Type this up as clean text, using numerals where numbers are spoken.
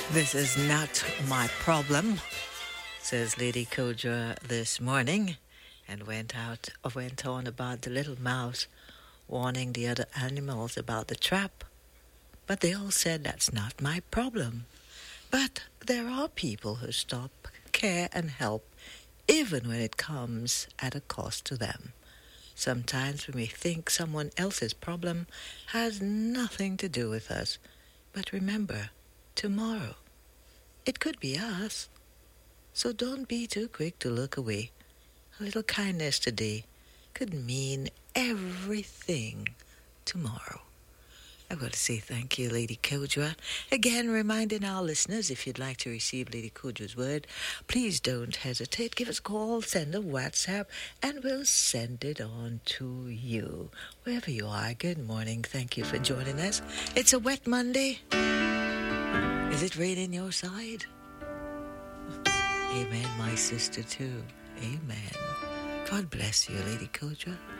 This is not my problem, says Lady Kodra this morning, and went on about the little mouse warning the other animals about the trap. But they all said that's not my problem. But there are people who stop, care, and help, even when it comes at a cost to them. Sometimes when we think someone else's problem has nothing to do with us. But remember, tomorrow, it could be us. So don't be too quick to look away. A little kindness today could mean everything tomorrow. I want to say thank you, Lady Kodra. Again, reminding our listeners, if you'd like to receive Lady Kodra's word, please don't hesitate. Give us a call, send a WhatsApp, and we'll send it on to you. Wherever you are, good morning. Thank you for joining us. It's a wet Monday. Is it raining your side? Amen, my sister, too. Amen. God bless you, Lady Kodra.